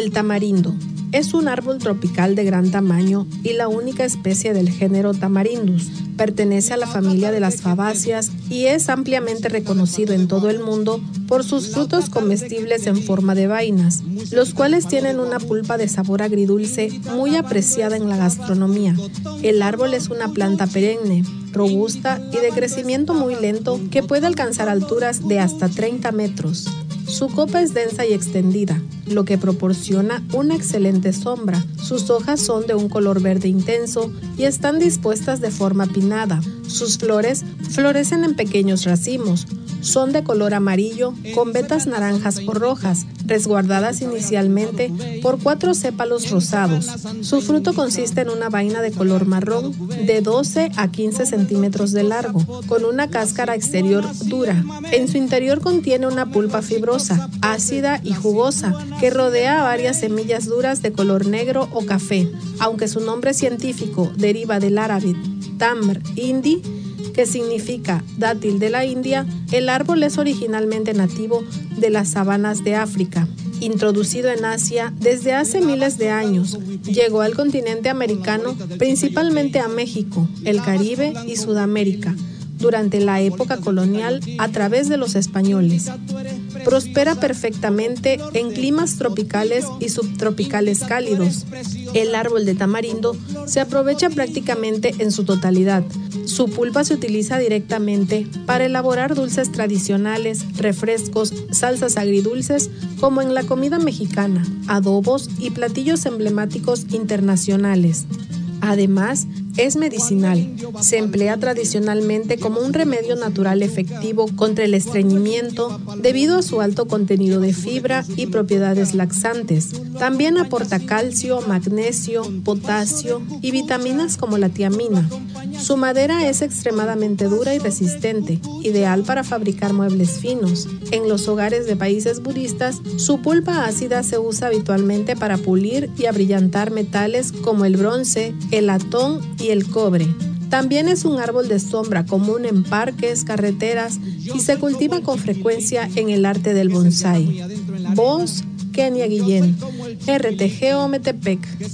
El tamarindo es un árbol tropical de gran tamaño y la única especie del género Tamarindus. Pertenece a la familia de las fabáceas y es ampliamente reconocido en todo el mundo por sus frutos comestibles en forma de vainas, los cuales tienen una pulpa de sabor agridulce muy apreciada en la gastronomía. El árbol es una planta perenne, robusta y de crecimiento muy lento que puede alcanzar alturas de hasta 30 metros. Su copa es densa y extendida, lo que proporciona una excelente sombra. Sus hojas son de un color verde intenso y están dispuestas de forma pinnada. Sus flores florecen en pequeños racimos. Son de color amarillo con vetas naranjas o rojas, resguardadas inicialmente por 4 sépalos rosados. Su fruto consiste en una vaina de color marrón de 12 a 15 centímetros de largo, con una cáscara exterior dura. En su interior contiene una pulpa fibrosa, ácida y jugosa, que rodea a varias semillas duras de color negro o café. Aunque su nombre científico deriva del árabe tamr indi, que significa dátil de la India, el árbol es originalmente nativo de las sabanas de África. Introducido en Asia desde hace miles de años, llegó al continente americano, principalmente a México, el Caribe y Sudamérica, durante la época colonial a través de los españoles. Prospera perfectamente en climas tropicales y subtropicales cálidos. El árbol de tamarindo se aprovecha prácticamente en su totalidad. Su pulpa se utiliza directamente para elaborar dulces tradicionales, refrescos, salsas agridulces, como en la comida mexicana, adobos y platillos emblemáticos internacionales. Además, es medicinal. Se emplea tradicionalmente como un remedio natural efectivo contra el estreñimiento debido a su alto contenido de fibra y propiedades laxantes. También aporta calcio, magnesio, potasio y vitaminas como la tiamina. Su madera es extremadamente dura y resistente, ideal para fabricar muebles finos. En los hogares de países budistas, su pulpa ácida se usa habitualmente para pulir y abrillantar metales como el bronce, el latón y el cobre. También es un árbol de sombra común en parques, carreteras y se cultiva con frecuencia en el arte del bonsái. Voz, Kenia Guillén, RTG Ometepec.